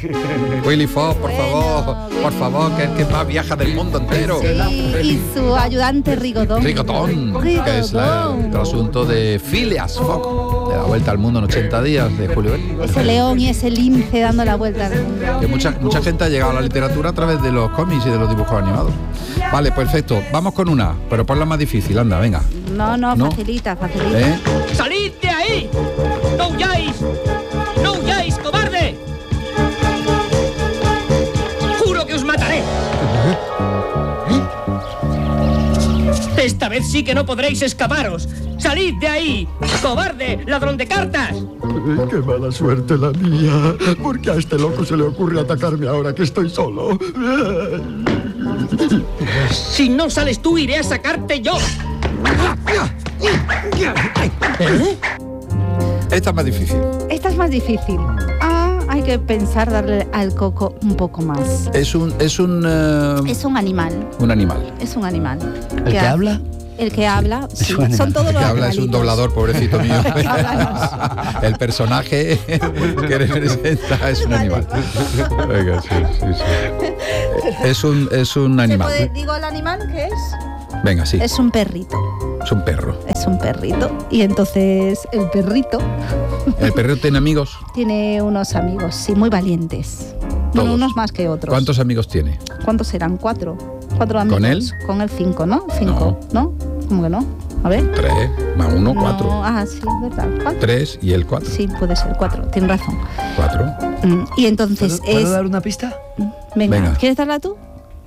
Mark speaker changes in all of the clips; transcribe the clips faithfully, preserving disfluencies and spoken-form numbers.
Speaker 1: Willy Fox, por
Speaker 2: Bueno,
Speaker 1: favor, por
Speaker 2: Willy.
Speaker 1: favor, que es el que más viaja del mundo entero.
Speaker 2: Sí, y su ayudante Rigodón.
Speaker 1: Rigodón, que es la- el asunto de Phileas Fogg, de la vuelta al mundo en ochenta días de Julio Verne.
Speaker 2: Ese león y ese lince dando la vuelta al mundo.
Speaker 1: Que mucha, mucha gente ha llegado a la literatura a través de los cómics y de los dibujos animados. Vale, perfecto. Vamos con una, pero ponla más difícil, anda, venga.
Speaker 2: No, no,
Speaker 1: No.
Speaker 2: facilita, facilita.
Speaker 1: ¿Eh?
Speaker 3: ¡Salid de ahí! ¡No huyáis! ¡No huyáis, cobarde! ¡Juro que os mataré! Esta vez sí que no podréis escaparos. ¡Salid de ahí! ¡Cobarde! ¡Ladrón de cartas!
Speaker 4: Qué mala suerte la mía. ¿Por qué a este loco se le ocurre atacarme ahora que estoy solo?
Speaker 3: Si no sales tú, iré a sacarte yo. ¿Eh?
Speaker 1: Esta es más difícil.
Speaker 2: Esta es más difícil. Ah, hay que pensar darle al coco un poco más.
Speaker 1: Es un es un eh,
Speaker 2: Es un animal,
Speaker 1: un animal.
Speaker 2: es un animal.
Speaker 5: ¿El que
Speaker 2: hace-
Speaker 5: habla?
Speaker 2: El que habla, sí,
Speaker 5: un animal.
Speaker 2: son todos
Speaker 1: El
Speaker 2: los
Speaker 1: que habla es un
Speaker 2: animalitos.
Speaker 1: doblador, pobrecito mío.
Speaker 2: Háblanos.
Speaker 1: El personaje que representa es un animal. Venga, sí, sí, sí. Es un es un
Speaker 2: ¿Se
Speaker 1: animal.
Speaker 2: puede- digo el animal que es?
Speaker 1: Venga, sí.
Speaker 2: Es un perrito.
Speaker 1: Es un perro.
Speaker 2: Es un perrito. Y entonces el perrito
Speaker 1: ¿El perro tiene amigos?
Speaker 2: tiene unos amigos, sí, muy valientes. Bueno,
Speaker 1: Todos.
Speaker 2: unos más que otros.
Speaker 1: ¿Cuántos amigos tiene?
Speaker 2: ¿Cuántos serán? Cuatro. Cuatro amigos.
Speaker 1: ¿Con él?
Speaker 2: Con él cinco, ¿no? Cinco, ¿no? ¿Cómo que no? A ver.
Speaker 1: Tres, más uno,
Speaker 2: No,
Speaker 1: cuatro.
Speaker 2: Ah, sí, verdad. ¿Cuatro?
Speaker 1: Tres y el cuatro.
Speaker 2: Sí, puede ser cuatro. Tienes razón.
Speaker 1: Cuatro.
Speaker 2: Mm, Y entonces
Speaker 5: ¿Puedo, ¿puedo
Speaker 2: es.
Speaker 5: dar una pista?
Speaker 2: Venga,
Speaker 1: Venga.
Speaker 2: ¿quieres darla tú?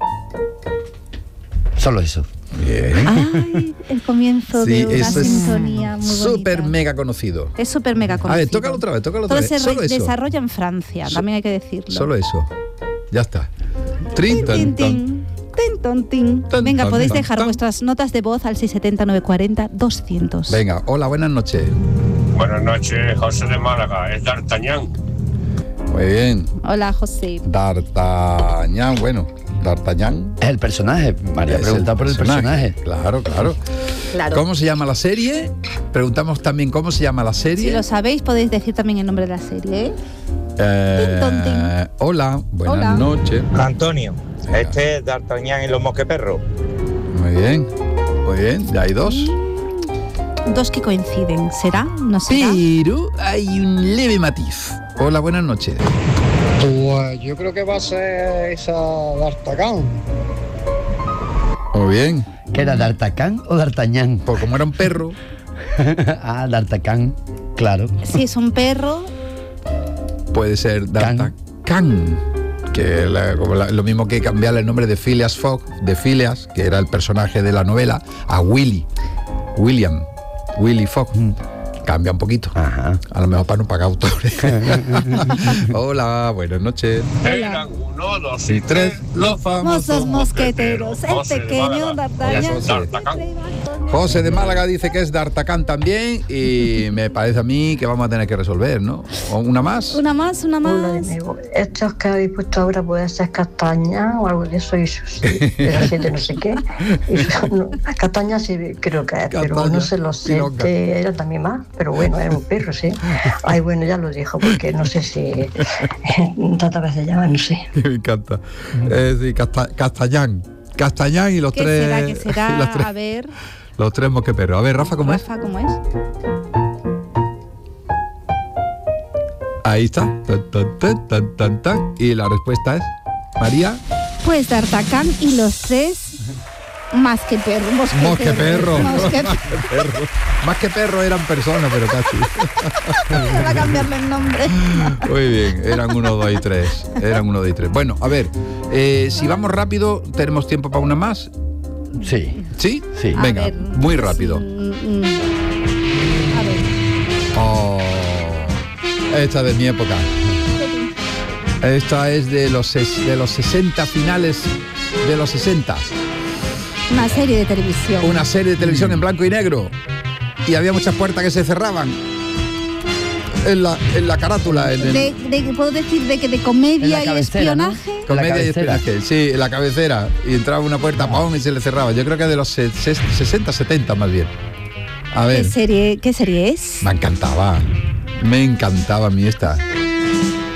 Speaker 5: Solo eso.
Speaker 1: Bien.
Speaker 2: Ay, el comienzo
Speaker 1: Sí,
Speaker 2: de una
Speaker 1: eso es
Speaker 2: sintonía muy bonita.
Speaker 1: Súper mega conocido.
Speaker 2: Es súper mega conocido.
Speaker 1: A ver, tócalo otra vez, tócalo otra
Speaker 2: Todo
Speaker 1: vez.
Speaker 2: se
Speaker 1: Solo
Speaker 2: re-
Speaker 1: eso.
Speaker 2: desarrolla en Francia,
Speaker 1: So-
Speaker 2: también hay que decirlo.
Speaker 1: Solo eso. Ya está. Trin,
Speaker 2: Tin,
Speaker 1: tan,
Speaker 2: tin,
Speaker 1: tan.
Speaker 2: tin, tin, ton, tin.
Speaker 1: Tan,
Speaker 2: Venga,
Speaker 1: tan,
Speaker 2: podéis
Speaker 1: tan,
Speaker 2: dejar
Speaker 1: tan.
Speaker 2: vuestras notas de voz al seis siete cero nueve cuatro cero doscientos.
Speaker 1: Venga, hola, buenas noches.
Speaker 6: Buenas noches, José de Málaga, es D'Artagnan.
Speaker 1: Muy bien.
Speaker 2: Hola, José.
Speaker 1: D'Artagnan, bueno, D'Artagnan.
Speaker 5: Es el personaje. María ha
Speaker 1: es
Speaker 5: preguntado por el personaje.
Speaker 1: Claro, claro.
Speaker 2: Claro.
Speaker 1: ¿Cómo se llama la serie? Preguntamos también cómo se llama la serie.
Speaker 2: Si lo sabéis, podéis decir también el nombre de la serie, ¿eh?
Speaker 1: Eh,
Speaker 2: Tin, ton, tin.
Speaker 1: hola, buenas
Speaker 2: Hola.
Speaker 1: noches.
Speaker 7: Antonio,
Speaker 1: Venga.
Speaker 7: este es D'Artagnan y los mosqueperros.
Speaker 1: Muy bien, muy bien, ya hay dos.
Speaker 2: Dos que coinciden. ¿Será? ¿No será?
Speaker 1: Pero hay un leve matiz. Hola, buenas noches.
Speaker 8: Pues yo creo que va a ser esa D'Artagnan.
Speaker 1: Muy bien.
Speaker 5: ¿Qué era, D'Artagnan o D'Artagnan?
Speaker 1: Pues como era un perro,
Speaker 5: Ah, D'Artagnan, claro.
Speaker 2: Si es un perro,
Speaker 1: puede ser D'Artagnan. Que la- como la- lo mismo que cambiarle el nombre de Phileas Fogg, de Phileas, que era el personaje de la novela, a Willy. William. Willy Fogg. Cambia un poquito.
Speaker 5: Ajá.
Speaker 1: A lo mejor para no pagar autores. Hola, buenas noches.
Speaker 6: Eran uno, dos
Speaker 1: Y
Speaker 6: y
Speaker 1: tres,
Speaker 6: tres.
Speaker 1: los
Speaker 2: famosos mosqueteros. El
Speaker 6: José de
Speaker 2: pequeño
Speaker 6: Málaga.
Speaker 2: D'Artagnan.
Speaker 1: José.
Speaker 6: D'Artagnan.
Speaker 1: José de Málaga dice que es D'Artagnan también y me parece a mí que vamos a tener que resolver, ¿no? ¿O una más?
Speaker 2: Una más, una
Speaker 9: Hola de
Speaker 2: más.
Speaker 9: nuevo. Estos que habéis puesto ahora puede ser castaña o algo de eso, y eso sí, pero sí de no sé qué. Y eso, no, castaña sí creo que es, pero
Speaker 1: Castaña,
Speaker 9: no se lo sé,
Speaker 1: pilonga.
Speaker 9: que era también más, pero bueno, era un perro, sí. Ay, bueno, ya lo dijo, porque no sé si tantas veces llama, no sé.
Speaker 1: Me encanta. Es decir, Casta- Castañán. Castañán y los
Speaker 2: ¿Qué
Speaker 1: tres.
Speaker 2: será? ¿Qué
Speaker 1: y los
Speaker 2: será?
Speaker 1: tres,
Speaker 2: A ver,
Speaker 1: los tres mosqueperros. A ver, Rafa, ¿cómo es?
Speaker 2: Rafa, ¿cómo es?
Speaker 1: Ahí está. Tan, tan, tan, tan, tan, tan. Y la respuesta es María.
Speaker 2: Pues D'Artagnan y los tres más que perro, mosqueteros.
Speaker 1: Mosqueperro.
Speaker 2: Mosqueperro.
Speaker 1: Perro. Más que perro eran personas, pero casi.
Speaker 2: Va a cambiarle el nombre.
Speaker 1: Muy bien, eran uno, dos y tres. Eran uno, dos y tres. Bueno, a ver, eh, si vamos rápido, ¿tenemos tiempo para una más?
Speaker 5: Sí.
Speaker 1: ¿Sí?
Speaker 5: Sí.
Speaker 2: A
Speaker 1: Venga,
Speaker 2: ver,
Speaker 1: muy rápido.
Speaker 2: mm, mm. A ver.
Speaker 1: Oh, esta de mi época. Esta es de los, ses- de los sesenta, finales de los sesenta.
Speaker 2: Una serie de televisión.
Speaker 1: Una serie de televisión en blanco y negro. Y había muchas puertas que se cerraban. En la, en la carátula. En el,
Speaker 2: De, de- ¿Puedo decir de que de
Speaker 5: En
Speaker 2: comedia
Speaker 5: la
Speaker 2: y
Speaker 5: cabecera, ¿no?
Speaker 2: espionaje?
Speaker 1: Comedia
Speaker 5: la
Speaker 1: y
Speaker 5: cabecera.
Speaker 1: espionaje, sí, en la cabecera. Y entraba una puerta, ¡pum! Y se le cerraba. Yo creo que de los se- se- sesenta, setenta más bien. A
Speaker 2: ¿Qué
Speaker 1: ver,
Speaker 2: serie, ¿Qué serie es?
Speaker 1: me encantaba. Me encantaba a mí esta.